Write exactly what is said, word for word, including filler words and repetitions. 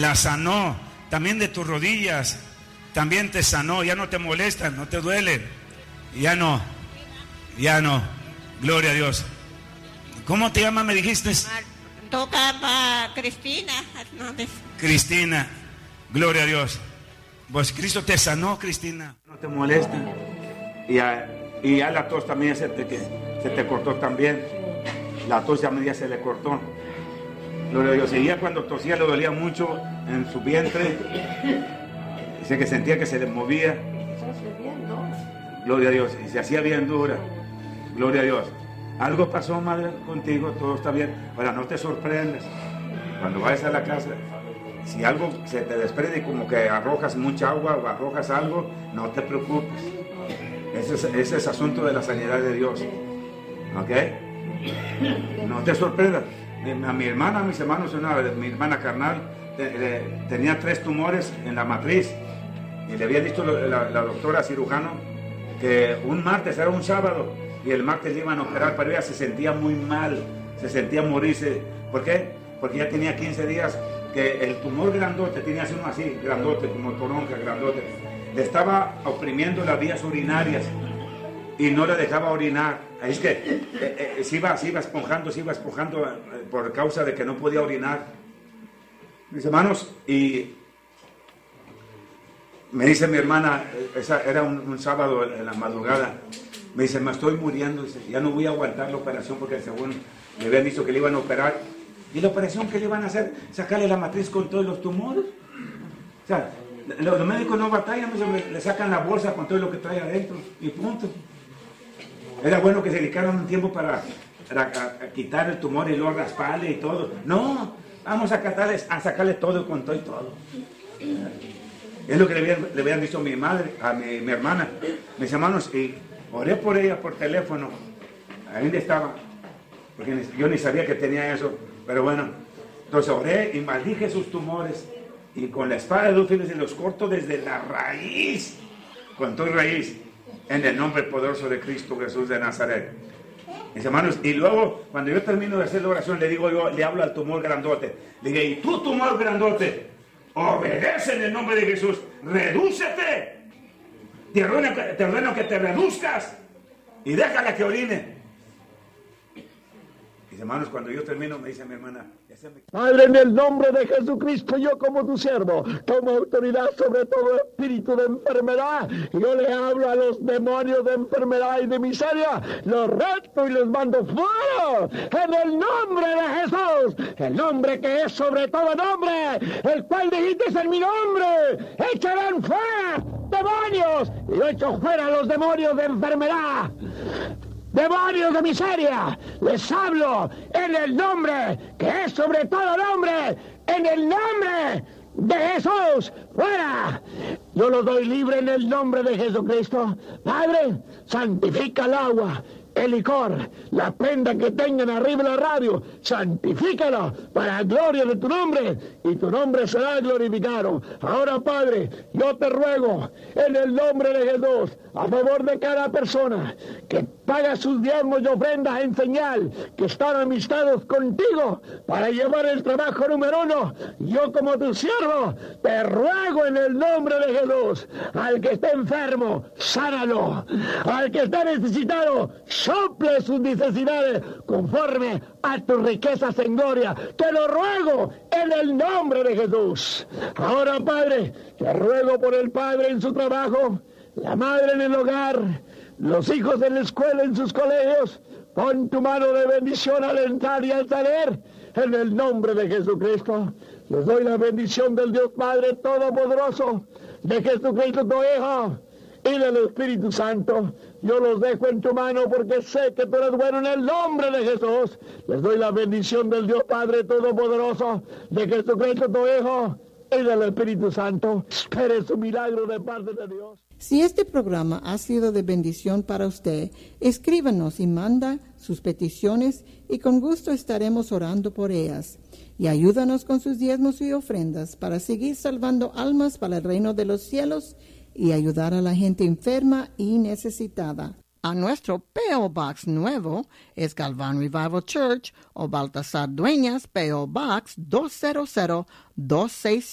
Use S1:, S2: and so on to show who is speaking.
S1: la sanó. También de tus rodillas, también te sanó. Ya no te molestan, no te duelen. Ya no, ya no. Gloria a Dios. ¿Cómo te llamas, me dijiste?
S2: Toca para Cristina Hernández.
S1: Cristina, gloria a Dios. Pues Cristo te sanó, Cristina. No te molesta. Y ya, y ya la tos también se te, se te cortó también. La tos ya, ya se le cortó. Gloria a Dios. Y ya cuando tosía le dolía mucho en su vientre. Dice que sentía que se le movía. Gloria a Dios. Y se hacía bien dura. Gloria a Dios. Algo pasó, madre, contigo, todo está bien. Ahora, no te sorprendas. Cuando vayas a la casa, si algo se te desprende, como que arrojas mucha agua o arrojas algo, no te preocupes. Ese es, ese es asunto de la sanidad de Dios. ¿Ok? No te sorprendas. A mi hermana, a mis hermanos, una, mi hermana carnal, te, te, tenía tres tumores en la matriz. Y le había dicho la, la doctora cirujano que un martes, era un sábado, y el martes le iban a operar, pero ella se sentía muy mal, se sentía morirse. ¿Por qué? Porque ya tenía quince días que el tumor grandote, tenía uno así, grandote, como toronja, grandote, le estaba oprimiendo las vías urinarias y no le dejaba orinar. Es que eh, eh, se, iba, se iba esponjando, se iba esponjando eh, por causa de que no podía orinar. Mis hermanos, y me dice mi hermana, esa, era un, un sábado en la madrugada, me dice, me estoy muriendo, dice, ya no voy a aguantar la operación porque según me habían dicho que le iban a operar. ¿Y la operación que le iban a hacer? Sacarle la matriz con todos los tumores. O sea, los, los médicos no batallan, le, le sacan la bolsa con todo lo que trae adentro y punto. Era bueno que se dedicaran un tiempo para, para a, a quitar el tumor y luego rasparle y todo. No, vamos a, catarles, a sacarle todo con todo y todo. Es lo que le habían, le habían dicho a mi madre, a mi, mi hermana, mis hermanos, y oré por ella por teléfono. Ahí donde estaba, porque yo ni sabía que tenía eso, pero bueno. Entonces oré y maldije sus tumores, y con la espada de dos filos se los corto desde la raíz, con toda raíz, en el nombre poderoso de Cristo Jesús de Nazaret. Mis hermanos, y luego, cuando yo termino de hacer la oración, le digo yo, le hablo al tumor grandote. Le digo, y tú, tumor grandote, obedece en el nombre de Jesús, redúcete. Te ordeno, te ordeno que te reduzcas y déjala que orine. Mis hermanos, cuando yo termino, me dice mi hermana,
S3: Padre, en el nombre de Jesucristo, yo como tu siervo, tomo autoridad sobre todo espíritu de enfermedad. Yo le hablo a los demonios de enfermedad y de miseria, los reto y los mando fuera, en el nombre de Jesús, el nombre que es sobre todo nombre, el cual dijiste en mi nombre, echarán fuera demonios, y yo echo fuera los demonios de enfermedad. Demonios de miseria, les hablo en el nombre que es sobre todo nombre, en el nombre de Jesús, fuera. Yo los doy libre en el nombre de Jesucristo. Padre, santifica el agua, el licor, la prenda que tengan arriba en la radio, santifícalo para la gloria de tu nombre, y tu nombre será glorificado. Ahora, Padre, yo te ruego en el nombre de Jesús, a favor de cada persona que paga sus diezmos y ofrendas en señal que están amistados contigo para llevar el trabajo número uno, yo como tu siervo te ruego en el nombre de Jesús, al que esté enfermo, sánalo, al que esté necesitado, sople sus necesidades conforme a tus riquezas en gloria. Te lo ruego en el nombre de Jesús. Ahora, Padre, te ruego por el padre en su trabajo, la madre en el hogar, los hijos en la escuela, en sus colegios. Pon tu mano de bendición al entrar y al salir, en el nombre de Jesucristo. Les doy la bendición del Dios Padre Todopoderoso, de Jesucristo tu Hijo, y del Espíritu Santo. Yo los dejo en tu mano porque sé que tú eres bueno, en el nombre de Jesús. Les doy la bendición del Dios Padre Todopoderoso, de Jesucristo tu Hijo, y del Espíritu Santo. Espere su milagro de parte de Dios.
S4: Si este programa ha sido de bendición para usted, escríbanos y manda sus peticiones y con gusto estaremos orando por ellas. Y ayúdanos con sus diezmos y ofrendas para seguir salvando almas para el reino de los cielos y ayudar a la gente enferma y necesitada. A nuestro P O Box nuevo es Galván Revival Church o Baltasar Dueñas, P O Box dos cero cero dos seis